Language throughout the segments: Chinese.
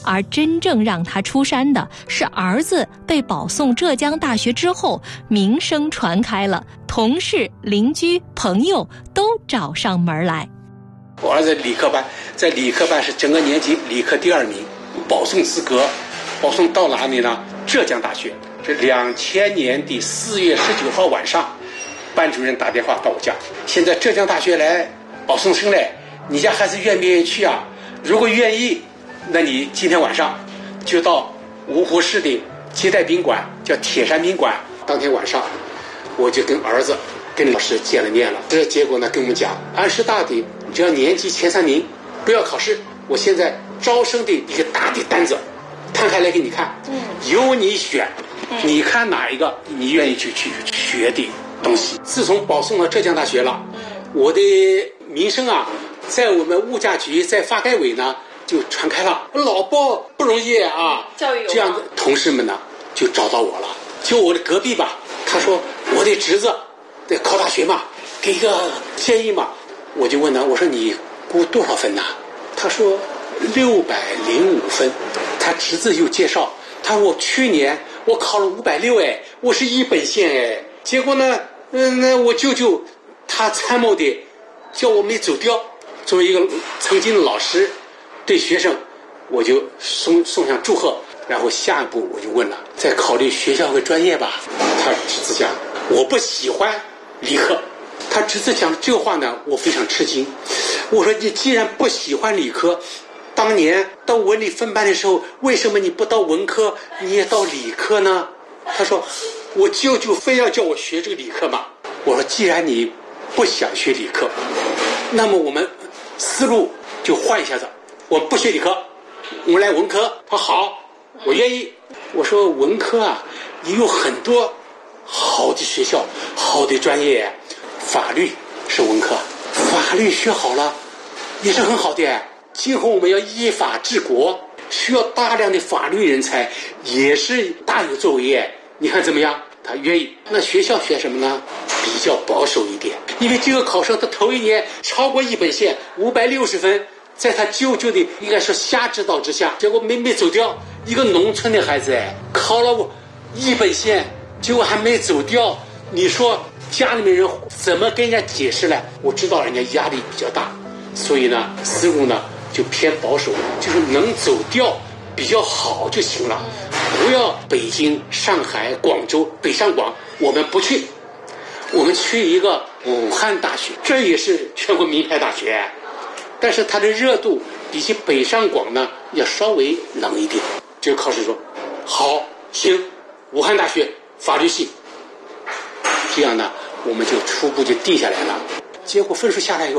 而真正让他出山的是儿子被保送浙江大学之后，名声传开了，同事、邻居、朋友都找上门来。 我儿子理科班，在理科班是整个年级理科第2名，保送资格，保送到哪里呢？浙江大学。是2000年的4月19号晚上，班主任打电话到我家，现在浙江大学来保送生嘞，你家孩子愿不愿意去啊？如果愿意，那你今天晚上就到芜湖市的接待宾馆，叫铁山宾馆。当天晚上，我就跟儿子、跟老师见了面了。这结果呢，跟我们讲，安师大的只要年级前3名，不要考试。我现在招生的一个大的单子摊开来给你看，由你选，你看哪一个你愿意去学的东西。自从保送到浙江大学了，我的名声啊，在我们物价局，在发改委呢就传开了。老包不容易啊， 教育有这样的同事们呢就找到我了。就我的隔壁吧，他说我的侄子得考大学嘛，给一个建议嘛。我就问他，我说你估多少分呢？他说605分。他侄子又介绍，他说我去年我考了560哎，我是一本线哎。结果呢，那我舅舅他参谋的，叫我没走掉。作为一个曾经的老师，对学生我就送上祝贺。然后下一步我就问了，再考虑学校和专业吧。他侄子讲我不喜欢理科。他侄子讲这个话呢，我非常吃惊。我说你既然不喜欢理科，当年到文理分班的时候，为什么你不到文科，你也到理科呢？他说我舅舅非要叫我学这个理科嘛。我说既然你不想学理科，那么我们思路就换一下子，我不学理科，我们来文科。他说好，我愿意。我说文科啊，也有很多好的学校，好的专业。法律是文科，法律学好了也是很好的。今后我们要依法治国，需要大量的法律人才，也是大有作为。你看怎么样？他愿意。那学校选什么呢？比较保守一点，因为这个考生他头一年超过一本线560分，在他舅舅的应该是瞎指导之下，结果没走掉。一个农村的孩子考了一本线，结果还没走掉。你说家里面人怎么跟人家解释呢？我知道人家压力比较大，所以呢思路呢就偏保守，就是能走掉比较好就行了，不要北京、上海、广州、北上广我们不去，我们去一个武汉大学，这也是全国名牌大学，但是它的热度比起北上广呢要稍微冷一点。这个考试说好行，武汉大学法律系，这样呢我们就初步就定下来了。结果分数下来以后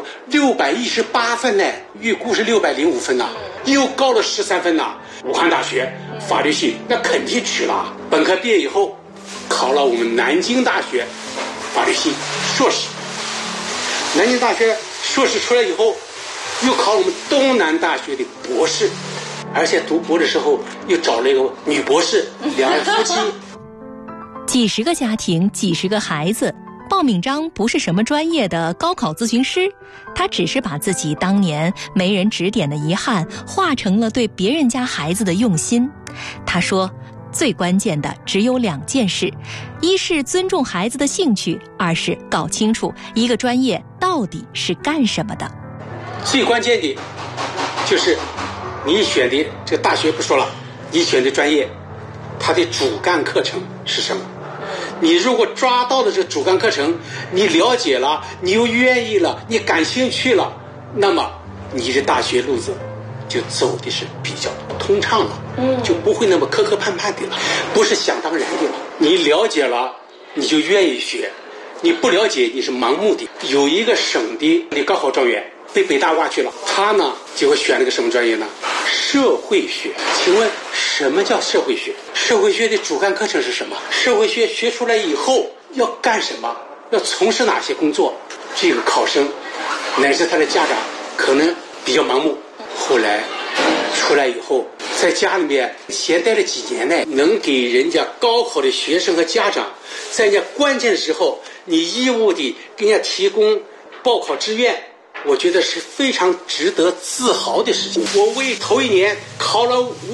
618分呢，预估是605分呐，又高了13分呐。武汉大学法律系那肯定去了。本科毕业以后考了我们南京大学法律系硕士，南京大学硕士出来以后又考了我们东南大学的博士，而且读博的时候又找了一个女博士，两人夫妻。 几十个家庭，几十个孩子。鲍敏章不是什么专业的高考咨询师，他只是把自己当年没人指点的遗憾化成了对别人家孩子的用心。他说最关键的只有2件事，一是尊重孩子的兴趣，二是搞清楚一个专业到底是干什么的。 最关键的就是你选的这个大学不说了，你选的专业它的主干课程是什么。你如果抓到了这个主干课程，你了解了，你又愿意了，你感兴趣了，那么你的大学路子就走的是比较通畅了，就不会那么磕磕绊绊的了，不是想当然的了。你了解了你就愿意学，你不了解你是盲目的。有一个省的高考状元被北大挖去了，他呢结果选了个什么专业呢？社会学。请问什么叫社会学？社会学的主干课程是什么？社会学学出来以后要干什么？要从事哪些工作？这个考生乃至他的家长可能比较盲目，后来出来以后在家里面闲待了几年呢，能给人家高考的学生和家长在人家关键的时候你义务地给人家提供报考志愿，我觉得是非常值得自豪的事情。我为头一年考了